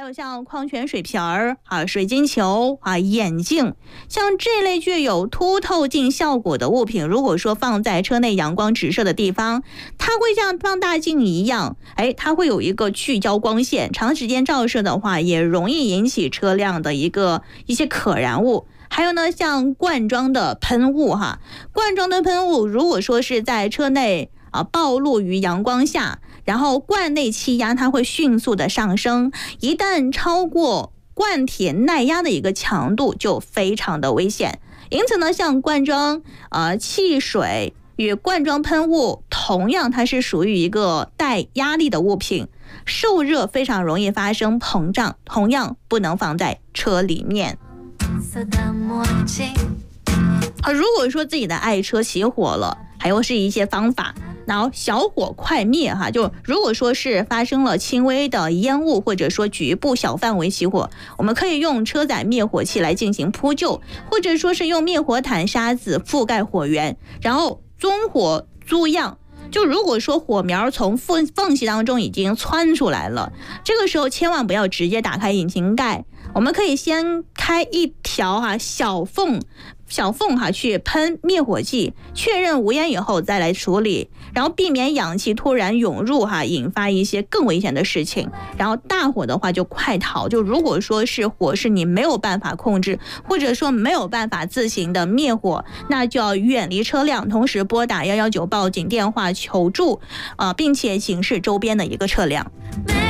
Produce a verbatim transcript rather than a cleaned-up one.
有像矿泉水瓶儿啊、水晶球啊、眼镜，像这类具有凸透镜效果的物品，如果说放在车内阳光直射的地方，它会像放大镜一样，哎，它会有一个聚焦光线，长时间照射的话，也容易引起车辆的一个一些可燃物。还有呢，像罐装的喷雾哈，罐装的喷雾如果说是在车内啊暴露于阳光下，然后罐内气压它会迅速的上升，一旦超过罐铁耐压的一个强度，就非常的危险。因此呢，像罐装呃汽水与罐装喷雾，同样它是属于一个带压力的物品，受热非常容易发生膨胀，同样不能放在车里面。而如果说自己的爱车起火了，还有是一些方法，然后小火快灭哈。就如果说是发生了轻微的烟雾，或者说局部小范围起火，我们可以用车载灭火器来进行扑救，或者说是用灭火毯沙子覆盖火源，然后踪火租样。就如果说火苗从缝缝隙当中已经窜出来了，这个时候千万不要直接打开引擎盖，我们可以先开一条哈小缝小缝哈去喷灭火剂，确认无烟以后再来处理，然后避免氧气突然涌入哈，引发一些更危险的事情。然后大火的话就快逃，就如果说是火是你没有办法控制，或者说没有办法自行的灭火，那就要远离车辆，同时拨打一一九报警电话求助，呃，并且警示周边的一个车辆。